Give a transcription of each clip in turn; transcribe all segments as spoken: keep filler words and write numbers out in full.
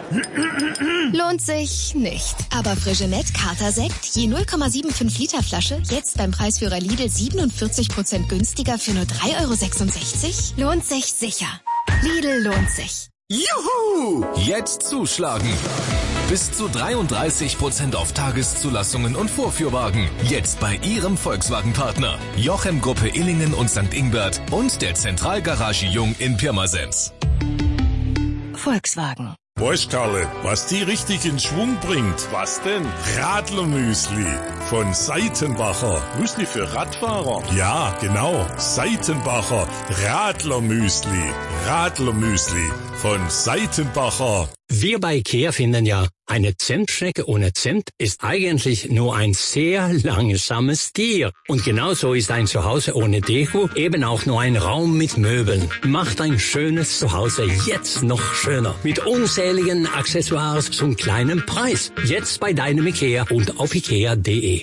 Lohnt sich nicht. Aber Frigenet Kater Sekt, je null Komma fünfundsiebzig Liter Flasche, jetzt beim Preisführer Lidl siebenundvierzig Prozent günstiger für nur drei Euro sechsundsechzig? Lohnt sich sicher. Lidl lohnt sich. Juhu! Jetzt zuschlagen. Bis zu dreiunddreißig Prozent auf Tageszulassungen und Vorführwagen. Jetzt bei Ihrem Volkswagen-Partner. Jochem Gruppe Illingen und Sankt Ingbert und der Zentralgarage Jung in Pirmasens. Volkswagen. Weißt Karle, was die richtig in Schwung bringt? Was denn? Radlermüsli von Seitenbacher. Müsli für Radfahrer? Ja, genau. Seitenbacher Radlermüsli. Radlermüsli von Seitenbacher. Wir bei IKEA finden ja, eine Zentschnecke ohne Zent ist eigentlich nur ein sehr langsames Tier. Und genauso ist ein Zuhause ohne Deko eben auch nur ein Raum mit Möbeln. Macht ein schönes Zuhause jetzt noch schöner. Mit unzähligen Accessoires zum kleinen Preis. Jetzt bei deinem IKEA und auf ikea punkt de.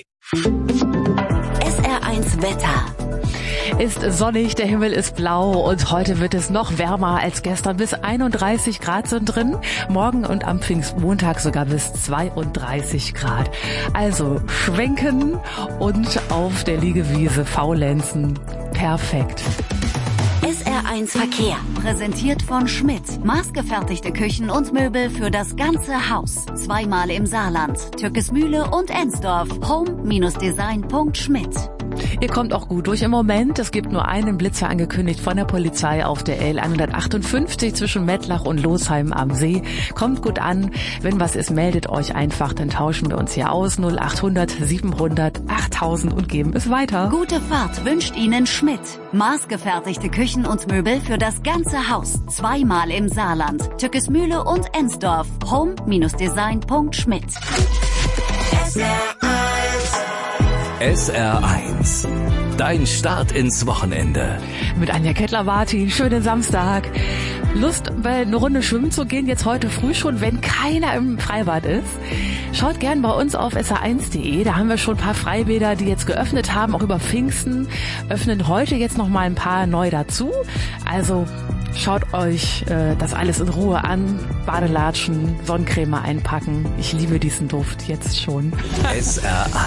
S R eins Wetter. Ist sonnig, der Himmel ist blau und heute wird es noch wärmer als gestern. Bis einunddreißig Grad sind drin, morgen und am Pfingstmontag sogar bis zweiunddreißig Grad. Also schwenken und auf der Liegewiese faulenzen. Perfekt. S R eins Verkehr, präsentiert von Schmidt. Maßgefertigte Küchen und Möbel für das ganze Haus. Zweimal im Saarland, Türkesmühle und Ensdorf. home Design punkt schmidt. Ihr kommt auch gut durch im Moment. Es gibt nur einen Blitzer angekündigt von der Polizei auf der L hundertachtundfünfzig zwischen Mettlach und Losheim am See. Kommt gut an. Wenn was ist, meldet euch einfach. Dann tauschen wir uns hier aus. null achthundert siebenhundert achttausend und geben es weiter. Gute Fahrt wünscht Ihnen Schmidt. Maßgefertigte Küchen und Möbel für das ganze Haus. Zweimal im Saarland, Türkesmühle und Ensdorf. home Design punkt schmidt. S R eins. Dein Start ins Wochenende. Mit Anja Kettler-Martin, schönen Samstag. Lust, bei eine Runde schwimmen zu gehen, jetzt heute früh schon, wenn keiner im Freibad ist? Schaut gern bei uns auf S R eins punkt de, da haben wir schon ein paar Freibäder, die jetzt geöffnet haben, auch über Pfingsten. Öffnen heute jetzt noch mal ein paar neu dazu. Also schaut euch äh, das alles in Ruhe an. Badelatschen, Sonnencreme einpacken. Ich liebe diesen Duft jetzt schon. S R eins.